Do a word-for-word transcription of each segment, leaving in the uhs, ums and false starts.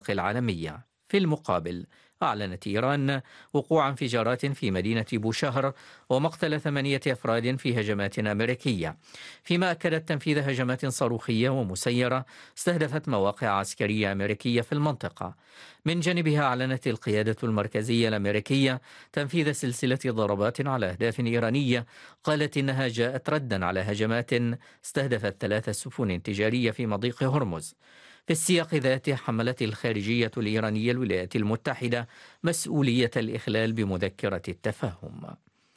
المناطق العالمية. في المقابل، أعلنت إيران وقوع انفجارات في مدينة بوشهر ومقتل ثمانية أفراد في هجمات أمريكية، فيما أكدت تنفيذ هجمات صاروخية ومسيرة استهدفت مواقع عسكرية أمريكية في المنطقة. من جانبها، أعلنت القيادة المركزية الأمريكية تنفيذ سلسلة ضربات على أهداف إيرانية قالت إنها جاءت ردا على هجمات استهدفت ثلاث سفن تجارية في مضيق هرمز. في السياق ذاته، حملت الخارجية الإيرانية الولايات المتحدة مسؤولية الإخلال بمذكرة التفاهم.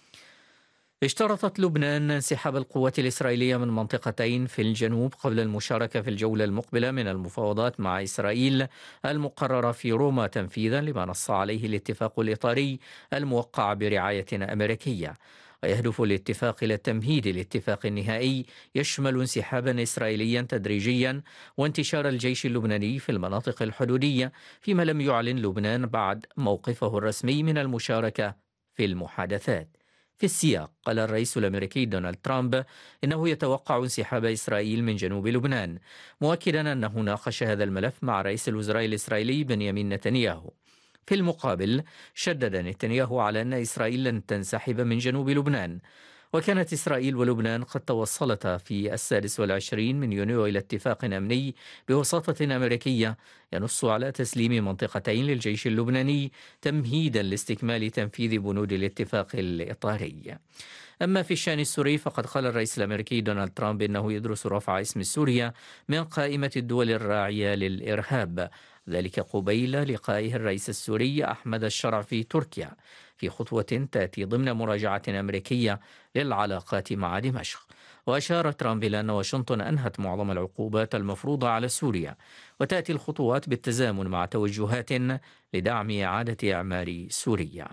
اشترطت لبنان انسحاب القوات الإسرائيلية من منطقتين في الجنوب قبل المشاركة في الجولة المقبلة من المفاوضات مع إسرائيل المقررة في روما، تنفيذا لما نص عليه الاتفاق الإطاري الموقع برعاية أمريكية. ويهدف الاتفاق إلى تمهيد الاتفاق النهائي يشمل انسحابا إسرائيليا تدريجيا وانتشار الجيش اللبناني في المناطق الحدودية، فيما لم يعلن لبنان بعد موقفه الرسمي من المشاركة في المحادثات. في السياق، قال الرئيس الأمريكي دونالد ترامب إنه يتوقع انسحاب إسرائيل من جنوب لبنان، مؤكدا أنه ناقش هذا الملف مع رئيس الوزراء الإسرائيلي بنيامين نتنياهو. في المقابل، شدد نتنياهو على أن إسرائيل لن تنسحب من جنوب لبنان، وكانت إسرائيل ولبنان قد توصلتا في السادس والعشرين من يونيو إلى اتفاق أمني بوساطة أمريكية ينص على تسليم منطقتين للجيش اللبناني تمهيدا لاستكمال تنفيذ بنود الاتفاق الإطاري. أما في الشأن السوري، فقد قال الرئيس الأمريكي دونالد ترامب إنه يدرس رفع اسم سوريا من قائمة الدول الراعية للإرهاب، ذلك قبيل لقائه الرئيس السوري أحمد الشرع في تركيا، في خطوة تأتي ضمن مراجعة أمريكية للعلاقات مع دمشق. وأشار ترامب إلى أن واشنطن أنهت معظم العقوبات المفروضة على سوريا، وتأتي الخطوات بالتزامن مع توجهات لدعم إعادة إعمار سوريا.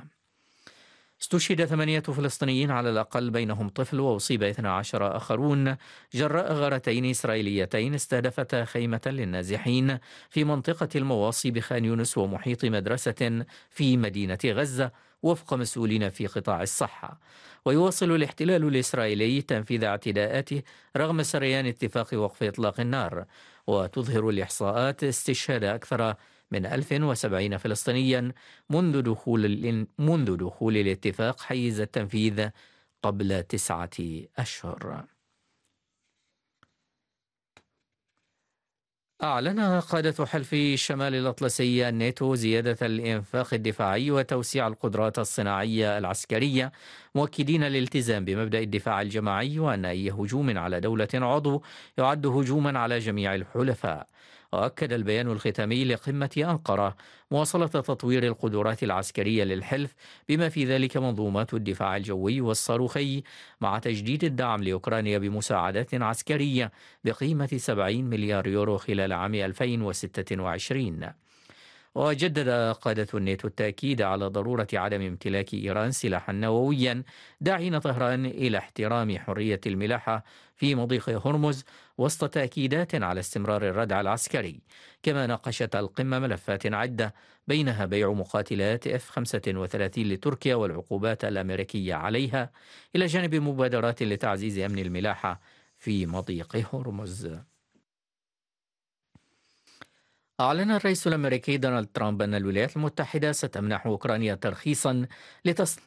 استشهد ثمانية فلسطينيين على الأقل بينهم طفل، وأصيب اثني عشر آخرون جراء غارتين إسرائيليتين استهدفتا خيمة للنازحين في منطقة المواصي بخان يونس ومحيط مدرسة في مدينة غزة، وفق مسؤولين في قطاع الصحة. ويواصل الاحتلال الإسرائيلي تنفيذ اعتداءاته رغم سريان اتفاق وقف إطلاق النار، وتظهر الإحصاءات استشهاد أكثر من ألف وسبعين فلسطينيا منذ دخول منذ دخول الاتفاق حيز التنفيذ قبل تسعة أشهر. أعلن قادة حلف شمال الأطلسي الناتو زيادة الإنفاق الدفاعي وتوسيع القدرات الصناعية العسكرية، مؤكدين الالتزام بمبدأ الدفاع الجماعي، وأن أي هجوم على دولة عضو يعد هجوما على جميع الحلفاء. وأكد البيان الختامي لقمة أنقرة مواصلة تطوير القدرات العسكرية للحلف، بما في ذلك منظومات الدفاع الجوي والصاروخي، مع تجديد الدعم لأوكرانيا بمساعدات عسكرية بقيمة سبعين مليار يورو خلال عام ألفين وستة وعشرين. وجدد قادة الناتو التأكيد على ضرورة عدم امتلاك إيران سلاحا نوويا، داعين طهران إلى احترام حرية الملاحة في مضيق هرمز، وسط تأكيدات على استمرار الردع العسكري. كما ناقشت القمة ملفات عدة، بينها بيع مقاتلات إف خمسة وثلاثين لتركيا والعقوبات الأمريكية عليها، إلى جانب مبادرات لتعزيز أمن الملاحة في مضيق هرمز. أعلن الرئيس الأمريكي دونالد ترامب أن الولايات المتحدة ستمنح أوكرانيا ترخيصا لتص...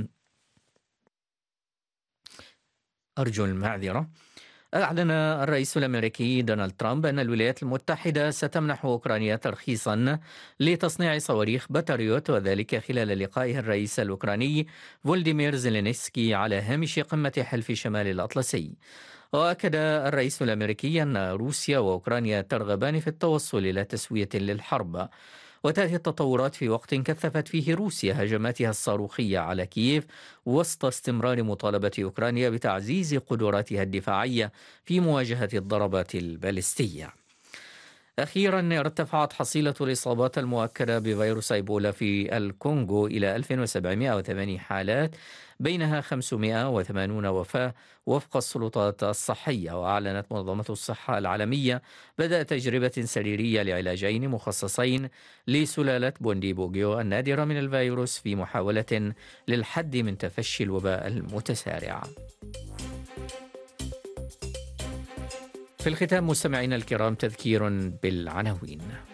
أرجو المعذرة. أعلن الرئيس الأمريكي دونالد ترامب أن الولايات المتحدة ستمنح أوكرانيا ترخيصا لتصنيع صواريخ باتريوت، وذلك خلال لقائه الرئيس الأوكراني فولوديمير زيلينسكي على هامش قمة حلف شمال الأطلسي. وأكد الرئيس الأمريكي أن روسيا وأوكرانيا ترغبان في التوصل إلى تسوية للحرب، وتأتي التطورات في وقت كثفت فيه روسيا هجماتها الصاروخية على كييف، وسط استمرار مطالبة أوكرانيا بتعزيز قدراتها الدفاعية في مواجهة الضربات البالستية. أخيرا، ارتفعت حصيلة الإصابات المؤكدة بفيروس إيبولا في الكونغو إلى ألف وسبعمائة وثمانية حالات، بينها خمسمائة وثمانين وفاة وفق السلطات الصحية. وأعلنت منظمة الصحة العالمية بدء تجربة سريرية لعلاجين مخصصين لسلالة بونديبوغيو النادرة من الفيروس، في محاولة للحد من تفشي الوباء المتسارع. في الختام مستمعينا الكرام، تذكير بالعناوين.